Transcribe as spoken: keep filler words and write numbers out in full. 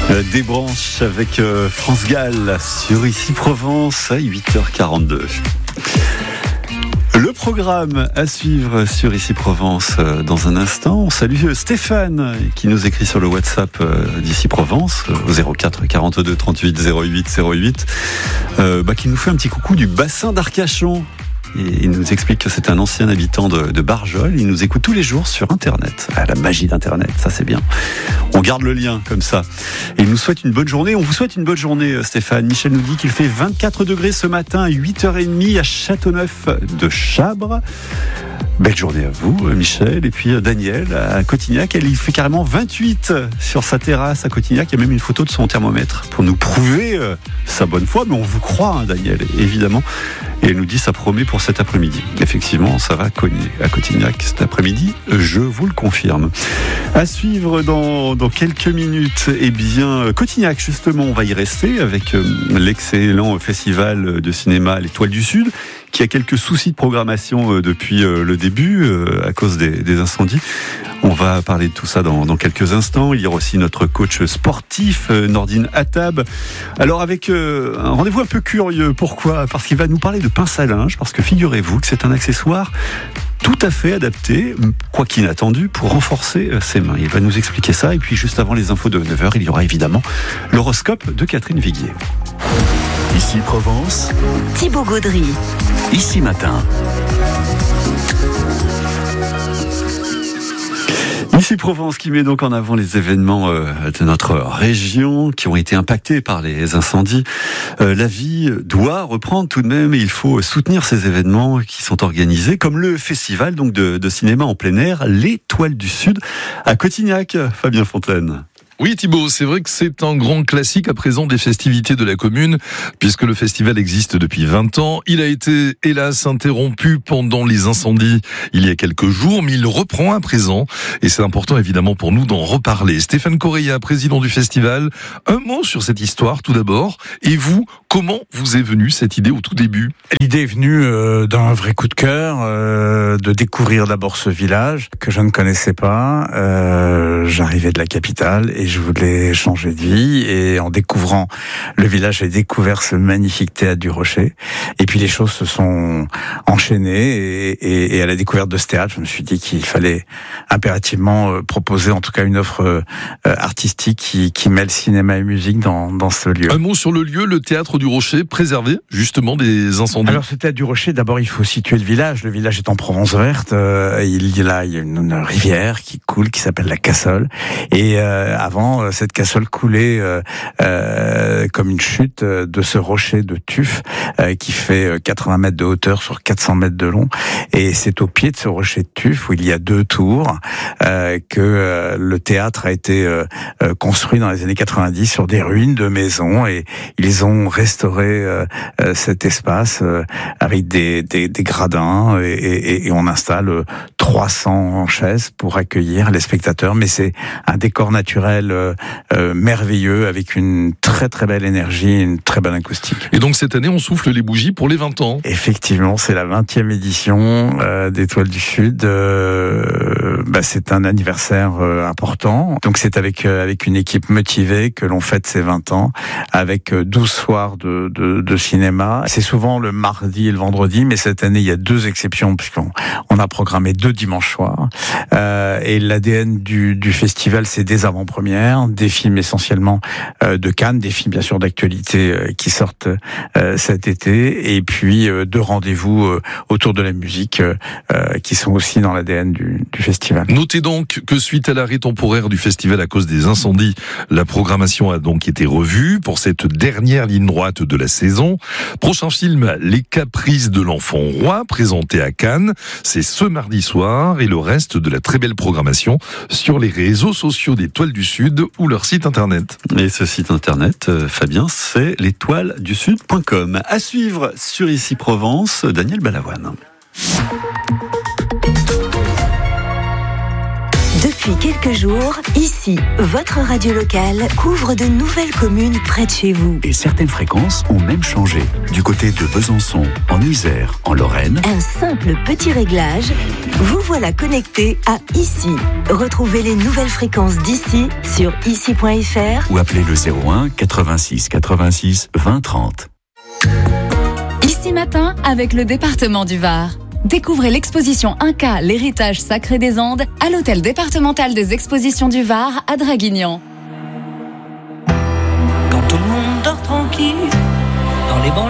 Des branches avec France Gall sur Ici Provence à huit heures quarante-deux. Le programme à suivre sur Ici Provence dans un instant. On salue Stéphane qui nous écrit sur le WhatsApp d'Ici Provence au zéro quatre quarante-deux trente-huit zéro huit zéro huit euh, bah, qui nous fait un petit coucou du bassin d'Arcachon. Et il nous explique que c'est un ancien habitant de, de Barjol. Il nous écoute tous les jours sur Internet. Ah, la magie d'Internet, ça c'est bien. On garde le lien comme ça. Et il nous souhaite une bonne journée. On vous souhaite une bonne journée, Stéphane. Michel nous dit qu'il fait vingt-quatre degrés ce matin à huit heures trente à Châteauneuf de Chabre. Belle journée à vous, Michel. Et puis Daniel à Cotignac. Elle, il fait carrément vingt-huit sur sa terrasse à Cotignac. Il y a même une photo de son thermomètre pour nous prouver euh, sa bonne foi. Mais on vous croit, hein, Daniel, évidemment. Et elle nous dit ça promet pour cet après-midi. Effectivement, ça va cogner à Cotignac cet après-midi. Je vous le confirme. À suivre dans, dans quelques minutes, eh bien, Cotignac, justement, on va y rester avec euh, l'excellent festival de cinéma L'Étoile du Sud, qui a quelques soucis de programmation euh, depuis euh, le début euh, à cause des, des incendies. On va parler de tout ça dans, dans quelques instants. Il y aura aussi notre coach sportif, euh, Nordine Attab. Alors avec euh, un rendez-vous un peu curieux. Pourquoi ? Parce qu'il va nous parler de pince à linge, parce que figurez-vous que c'est un accessoire tout à fait adapté, quoi qu'inattendu, pour renforcer ses mains. Il va nous expliquer ça. Et puis juste avant les infos de neuf heures, il y aura évidemment l'horoscope de Catherine Viguier. Ici Provence, Thibaut Gaudry. Ici Matin. Ici Provence qui met donc en avant les événements euh, de notre région qui ont été impactés par les incendies. Euh, la vie doit reprendre tout de même et il faut soutenir ces événements qui sont organisés, comme le festival donc de, de cinéma en plein air, L'Étoile du Sud à Cotignac. Fabien Fontaine. Oui Thibaut, c'est vrai que c'est un grand classique à présent des festivités de la commune, puisque le festival existe depuis vingt ans. Il a été, hélas, interrompu pendant les incendies il y a quelques jours, mais il reprend à présent, et c'est important évidemment pour nous d'en reparler. Stéphane Correia, président du festival, un mot sur cette histoire tout d'abord, et vous, comment vous est venue cette idée au tout début ? L'idée est venue euh, d'un vrai coup de cœur, euh, de découvrir d'abord ce village que je ne connaissais pas. Euh, j'arrivais de la capitale et je voulais changer de vie, et en découvrant le village, j'ai découvert ce magnifique théâtre du Rocher. Et puis les choses se sont enchaînées, et, et, et à la découverte de ce théâtre, je me suis dit qu'il fallait impérativement proposer en tout cas une offre euh, artistique qui, qui mêle cinéma et musique dans, dans ce lieu. Un mot sur le lieu, le théâtre du Rocher, préservé justement des incendies. Alors ce théâtre du Rocher, d'abord il faut situer le village. Le village est en Provence verte. Euh, il y a là il y a une, une rivière qui coule qui s'appelle la Cassole, et euh, avant cette Cassole coulait euh, euh, comme une chute de ce rocher de tuf euh, qui fait quatre-vingts mètres de hauteur sur quatre cents mètres de long, et c'est au pied de ce rocher de tuf où il y a deux tours euh, que euh, le théâtre a été euh, construit dans les années quatre-vingt-dix sur des ruines de maisons, et ils ont restauré euh, cet espace euh, avec des, des, des gradins, et, et, et on installe trois cents chaises pour accueillir les spectateurs, mais c'est un décor naturel euh, euh, merveilleux avec une très très belle énergie, une très belle acoustique. Et donc cette année on souffle les bougies pour les vingt ans. Effectivement, c'est la vingtième édition euh, d'Étoile du Sud. Euh, bah, c'est un anniversaire euh, important. Donc c'est avec euh, avec une équipe motivée que l'on fête ces vingt ans, avec euh, douze soirs de, de, de cinéma. C'est souvent le mardi et le vendredi, mais cette année il y a deux exceptions puisqu'on on a programmé deux dimanches soirs. Euh, et l'A D N du, du festival, c'est des avant-premières, des films essentiellement euh, de Cannes, des films bien sûr d'actualité euh, qui sortent euh, cet été, et puis euh, deux rendez-vous euh, autour de la musique euh, euh, qui sont aussi dans l'A D N du, du festival. Notez donc que suite à l'arrêt temporaire du festival à cause des incendies, la programmation a donc été revue pour cette dernière ligne droite de la saison. Prochain film, Les Caprices de l'Enfant Roi, présenté à Cannes, c'est ce mardi soir, et le reste de la très belle programmation sur les réseaux sociaux d'Étoile du Sud ou leur site internet. Et ce site internet, euh, Fabien, c'est l'étoile du sud point com. À suivre sur Ici Provence, Daniel Balavoine. Depuis Depuis quelques jours, ici, votre radio locale couvre de nouvelles communes près de chez vous. Et certaines fréquences ont même changé. Du côté de Besançon, en Isère, en Lorraine. Un simple petit réglage, vous voilà connecté à Ici. Retrouvez les nouvelles fréquences d'ici sur ici point f r Ou appelez le zéro un quatre-vingt-six quatre-vingt-six vingt trente. Ici Matin avec le département du Var. Découvrez l'exposition Inca, l'héritage sacré des Andes à l'hôtel départemental des expositions du Var à Draguignan. Quand tout le monde dort tranquille dans les banlieues.